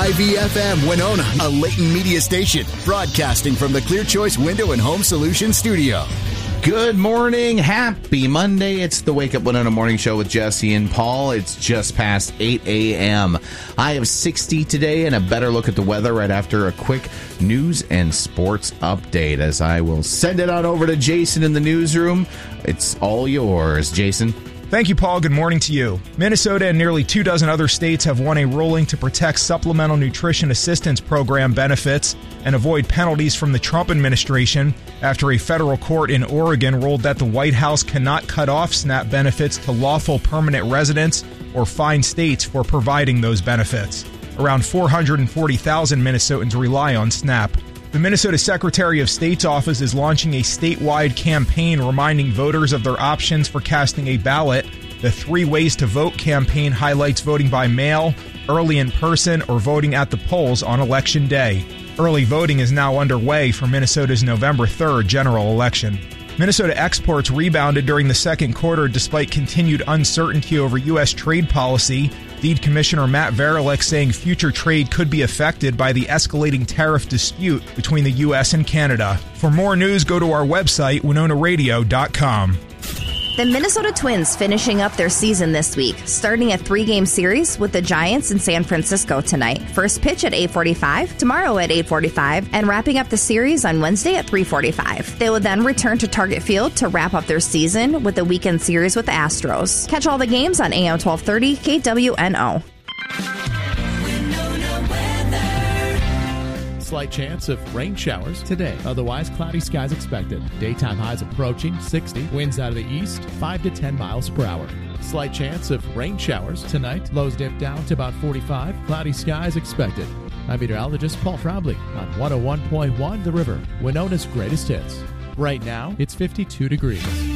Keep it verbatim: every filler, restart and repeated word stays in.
I V F M Winona, a Layton media station, broadcasting from the Clear Choice Window and Home Solutions studio. Good morning. Happy Monday. It's the Wake Up Winona Morning Show with Jesse and Paul. It's just past eight a.m. I have sixty today and a better look at the weather right after a quick news and sports update as I will send it on over to Jason in the newsroom. It's all yours, Jason. Thank you, Paul. Good morning to you. Minnesota and nearly two dozen other states have won a ruling to protect Supplemental Nutrition Assistance Program benefits and avoid penalties from the Trump administration after a federal court in Oregon ruled that the White House cannot cut off SNAP benefits to lawful permanent residents or fine states for providing those benefits. Around four hundred forty thousand Minnesotans rely on SNAP. The Minnesota Secretary of State's office is launching a statewide campaign reminding voters of their options for casting a ballot. The Three Ways to Vote campaign highlights voting by mail, early in person, or voting at the polls on Election Day. Early voting is now underway for Minnesota's November third general election. Minnesota exports rebounded during the second quarter despite continued uncertainty over U S trade policy. Lead Commissioner Matt Varilek saying future trade could be affected by the escalating tariff dispute between the U S and Canada. For more news, go to our website, winona radio dot com. The Minnesota Twins finishing up their season this week, starting a three-game series with the Giants in San Francisco tonight. First pitch at eight forty-five, tomorrow at eight forty-five, and wrapping up the series on Wednesday at three forty-five. They will then return to Target Field to wrap up their season with a weekend series with the Astros. Catch all the games on A M twelve thirty K W N O. Slight chance of rain showers today. Otherwise, cloudy skies expected. Daytime highs approaching sixty. Winds out of the east, five to ten miles per hour. Slight chance of rain showers tonight. Lows dip down to about forty-five. Cloudy skies expected. I'm meteorologist Paul Trombley on one oh one point one The River, Winona's greatest hits. Right now, it's fifty-two degrees.